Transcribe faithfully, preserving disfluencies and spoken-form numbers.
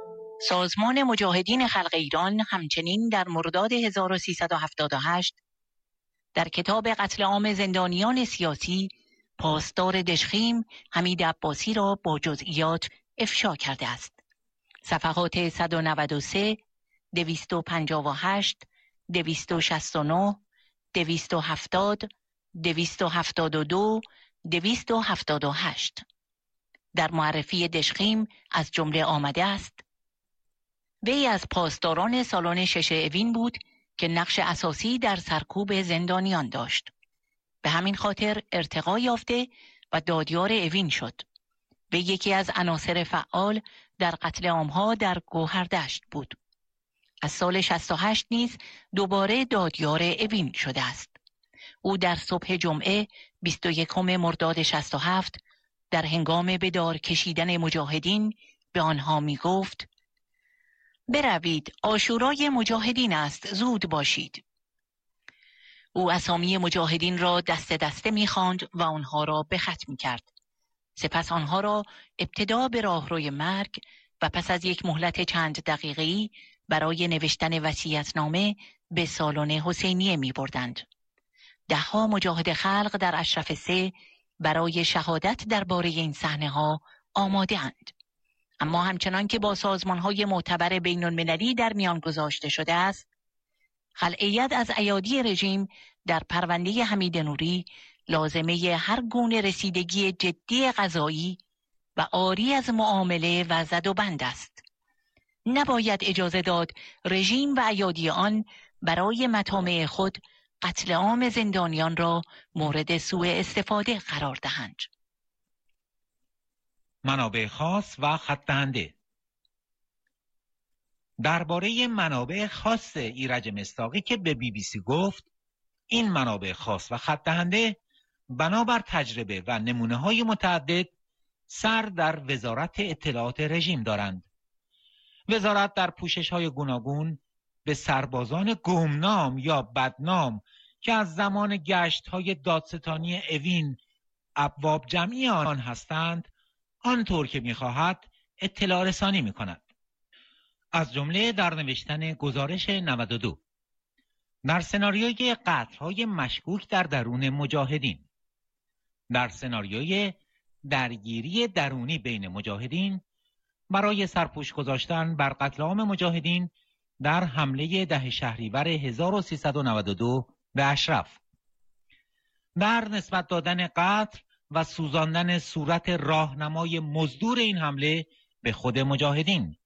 سازمان مجاهدین خلق ایران همچنین در مرداد هزار و سیصد و هفتاد و هشت در کتاب قتل عام زندانیان سیاسی پاسدار دشخیم حمید عباسی را با جزئیات افشا کرده است. صفحات صد و نود و سه، دویست و پنجاه و هشت، دویست و شصت و نه، دویست و هفتاد، دویست و هفتاد و دو، دویست و هفتاد و هشت. در معرفی دشخیم از جمله آمده است: وی از پاسداران سالن شش اوین بود که نقش اساسی در سرکوب زندانیان داشت. به همین خاطر ارتقا یافته و دادیار اوین شد. وی یکی از عناصر فعال در قتل عامها در گوهردشت بود. از سال شصت و هشت نیز دوباره دادیار اوین شده است. او در صبح جمعه بیست و یکم مرداد شصت و هفت در هنگام به دار کشیدن مجاهدین به آنها می گفت: بروید، عاشورای مجاهدین است، زود باشید. او اسامی مجاهدین را دسته دسته می خواند و آنها را به خط می کرد. سپس آنها را ابتدا به راهروی مرگ و پس از یک مهلت چند دقیقه‌ای برای نوشتن وصیت‌نامه به سالن حسینیه می بردند. دهها مجاهد خلق در اشرف سه برای شهادت درباره این صحنه‌ها آماده اند. اما همچنان که با سازمان‌های معتبر بین‌المللی در میان گذاشته شده است، خلأیت از ایادی رژیم در پرونده حمید نوری لازمه هر گونه رسیدگی جدی قضایی و عاری از معامله و زد و بند است. نباید اجازه داد رژیم و ایادی آن برای مطامع خود قتل عام زندانیان را مورد سوء استفاده قرار دهند. منابع خاص و خط دهنده. درباره منابع خاص ایرج مصداقی که به بی بی سی گفت، این منابع خاص و خط دهنده بنابر تجربه و نمونه‌های متعدد سر در وزارت اطلاعات رژیم دارند. وزارت در پوشش‌های گوناگون به سربازان گمنام یا بدنام که از زمان گشت‌های دادستانی اوین ابواب جمعی آن هستند، آنطور که می‌خواهد اطلاع رسانی می‌کند. از جمله در نوشتن گزارش نود و دو در سناریوی قتل‌های مشکوک در درون مجاهدین، در سناریوی درگیری درونی بین مجاهدین برای سرپوش گذاشتن بر قتل عام مجاهدین در حمله ده شهریور هزار و سیصد و نود و دو به اشرف، در نسبت دادن قتل و سوزاندن صورت راهنمای مزدور این حمله به خود مجاهدین